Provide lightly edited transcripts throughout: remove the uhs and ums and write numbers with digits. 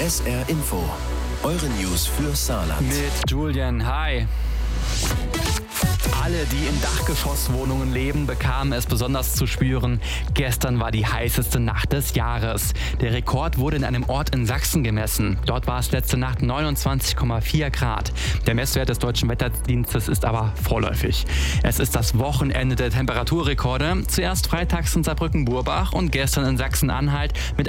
SR Info, eure News für Saarland. Mit Julian, hi. Alle, die in Dachgeschosswohnungen leben, bekamen es besonders zu spüren. Gestern war die heißeste Nacht des Jahres. Der Rekord wurde in einem Ort in Sachsen gemessen. Dort war es letzte Nacht 29,4 Grad. Der Messwert des Deutschen Wetterdienstes ist aber vorläufig. Es ist das Wochenende der Temperaturrekorde. Zuerst freitags in Saarbrücken-Burbach und gestern in Sachsen-Anhalt mit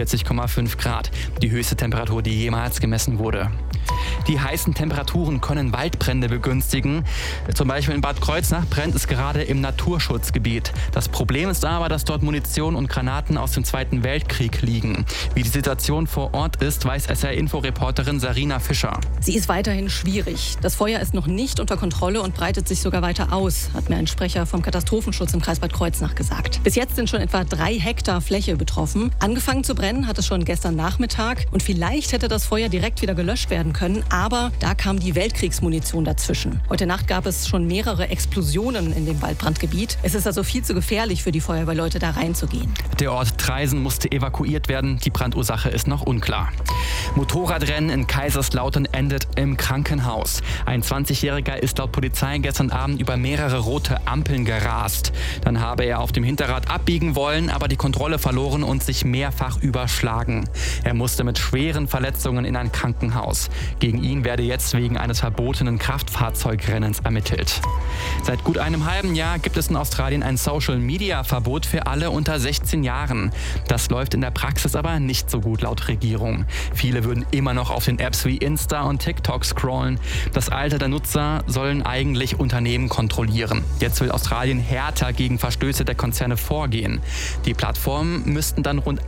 41,5 Grad. Die höchste Temperatur, die jemals gemessen wurde. Die heißen Temperaturen können Waldbrände begünstigen. Zum Beispiel in Bad Kreuznach brennt es gerade im Naturschutzgebiet. Das Problem ist aber, dass dort Munition und Granaten aus dem Zweiten Weltkrieg liegen. Wie die Situation vor Ort ist, weiß SR-Info-Reporterin Sarina Fischer. Sie ist weiterhin schwierig. Das Feuer ist noch nicht unter Kontrolle und breitet sich sogar weiter aus, hat mir ein Sprecher vom Katastrophenschutz im Kreis Bad Kreuznach gesagt. Bis jetzt sind schon etwa 3 Hektar Fläche betroffen. Angefangen zu brennen hat es schon gestern Nachmittag und vielleicht hätte das Feuer direkt wieder gelöscht werden können, aber da kam die Weltkriegsmunition dazwischen. Heute Nacht gab es schon mehrere Explosionen in dem Waldbrandgebiet. Es ist also viel zu gefährlich für die Feuerwehrleute, da reinzugehen. Der Ort Traisen musste evakuiert werden. Die Brandursache ist noch unklar. Motorradrennen in Kaiserslautern endet im Krankenhaus. Ein 20-Jähriger ist laut Polizei gestern Abend über mehrere rote Ampeln gerast. Dann habe er auf dem Hinterrad abbiegen wollen, aber die Kontrolle verloren und sich mehrfach überschlagen. Er musste mit schweren Verletzungen in ein Krankenhaus. Gegen ihn werde jetzt wegen eines verbotenen Kraftfahrzeugrennens ermittelt. Seit gut einem halben Jahr gibt es in Australien ein Social-Media-Verbot für alle unter 16 Jahren. Das läuft in der Praxis aber nicht so gut laut Regierung. Viele würden immer noch auf den Apps wie Insta und TikTok scrollen. Das Alter der Nutzer sollen eigentlich Unternehmen kontrollieren. Jetzt will Australien härter gegen Verstöße der Konzerne vorgehen. Die Plattformen müssten dann rund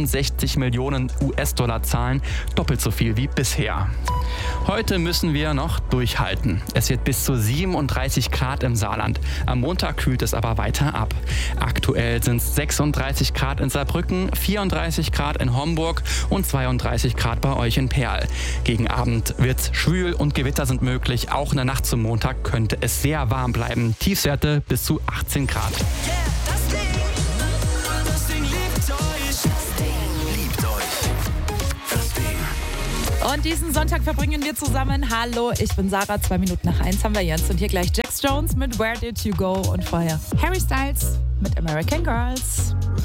68 Millionen US-Dollar zahlen, doppelt so viel wie bisher. Heute müssen wir noch durchhalten. Es wird bis zu 37 Grad im Saarland. Am Montag kühlt es aber weiter ab. Aktuell sind es 36 Grad in Saarbrücken, 34 Grad in Homburg und 32 Grad bei euch in Perl. Gegen Abend wird's schwül und Gewitter sind möglich. Auch in der Nacht zum Montag könnte es sehr warm bleiben. Tiefstwerte bis zu 18 Grad. Und diesen Sonntag verbringen wir zusammen. Hallo, ich bin Sarah. 2 Minuten nach 1 haben wir jetzt. Und hier gleich Jax Jones mit Where Did You Go? Und vorher Harry Styles mit American Girls.